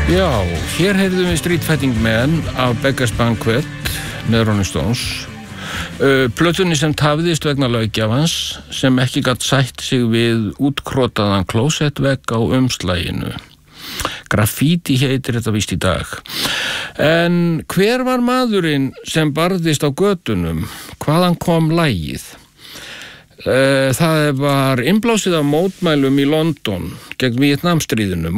Já, hér heyrðum við Street Fighting Man af Beggars Banquet með Rolling Stones. Plötunni sem tafðist vegna löggjafans sem ekki gat sætt sig við útkrotaðan klósettvegg á umslaginu. Graffiti heitir þetta víst í dag. En hver var maðurinn sem barðist á götunum? Hvaðan kom lagið? Það var innblásið af mótmælum í London gegn Víetnamstríðinu,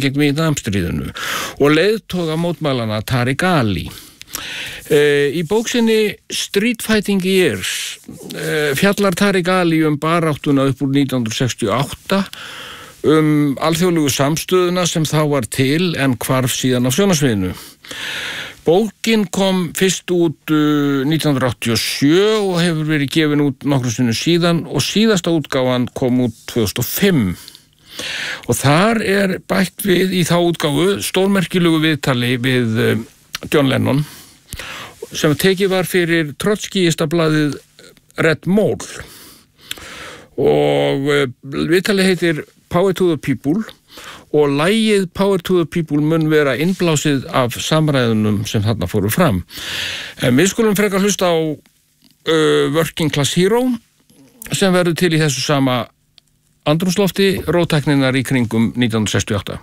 og leiðtoga mótmælana Tariq Ali. Í bóksinni Street Fighting Years fjallar Tariq Ali baráttuna upp úr 1968 alþjóðlegu samstöðuna sem þá var til en hvarf síðan af sjónarsviðinu. Bókin kom fyrst út 1987 og hefur verið gefin út nokkrum sinnum síðan og síðasta útgáfan kom út 2005. Og þar bætt við í þá útgáfu stórmerkilegu viðtali við John Lennon sem tekið var fyrir trotskíistablaðið Red Mole. Og viðtali heitir Power to the People og lagið Power to the People mun vera innblásið af samræðunum sem þarna fóru fram. En við skulum frekar hlusta á Working Class Hero sem verður til í þessu sama andrúmslofti róttækninnar í kringum 1968.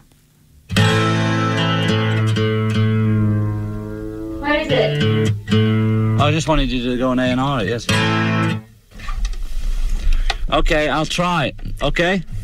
What is it? I just wanted you to go on A&R it, yes. Okay, I'll try it, okay?